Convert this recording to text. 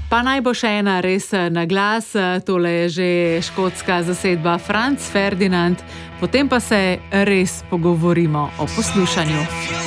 Pa naj bo še ena res na glas, tole je že škotska zasedba Franz Ferdinand, potem pa se res pogovorimo o poslušanju.